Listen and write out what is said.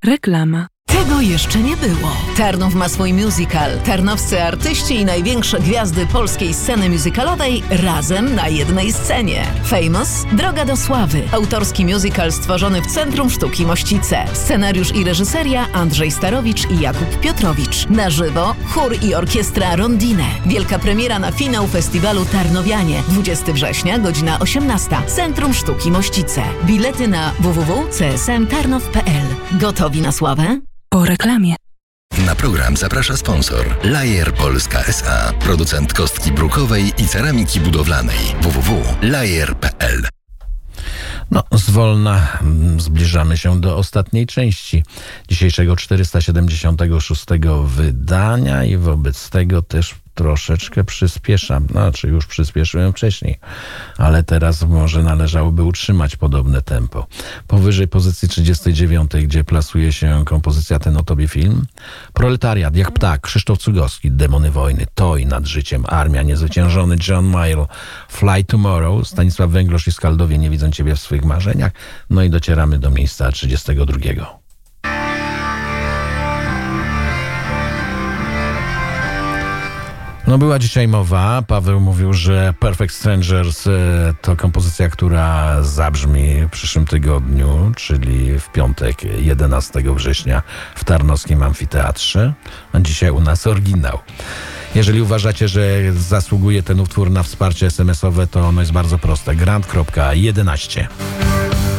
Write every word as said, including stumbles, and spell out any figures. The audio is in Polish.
Reklama. Tego jeszcze nie było. Tarnów ma swój musical. Tarnowscy artyści i największe gwiazdy polskiej sceny musicalowej razem na jednej scenie. Famous – Droga do sławy. Autorski musical stworzony w Centrum Sztuki Mościce. Scenariusz i reżyseria Andrzej Starowicz i Jakub Piotrowicz. Na żywo chór i orkiestra Rondine. Wielka premiera na finał festiwalu Tarnowianie. dwudziestego września, godzina osiemnasta. Centrum Sztuki Mościce. Bilety na w w w kropka c s m tarnow kropka p l. Gotowi na sławę? Po reklamie. Na program zaprasza sponsor Lajer Polska S A. Producent kostki brukowej i ceramiki budowlanej. w w w kropka lajer kropka p l. No, zwolna zbliżamy się do ostatniej części dzisiejszego czterysta siedemdziesiątego szóstego wydania i wobec tego też troszeczkę przyspieszam. Znaczy już przyspieszyłem wcześniej, ale teraz może należałoby utrzymać podobne tempo. Powyżej pozycji trzydziestej dziewiątej, gdzie plasuje się kompozycja Ten o tobie film. Proletariat, jak ptak, Krzysztof Cugowski, Demony wojny, Toj nad życiem, Armia, Niezwyciężony, John Mayall, Fly Tomorrow, Stanisław Węglosz i Skaldowie, Nie widzą ciebie w swych marzeniach. No i docieramy do miejsca trzydziestego drugiego. No była dzisiaj mowa, Paweł mówił, że Perfect Strangers to kompozycja, która zabrzmi w przyszłym tygodniu, czyli w piątek jedenastego września w Tarnowskim Amfiteatrze, a dzisiaj u nas oryginał. Jeżeli uważacie, że zasługuje ten utwór na wsparcie es em esowe, to ono jest bardzo proste. grant kropka jedenaście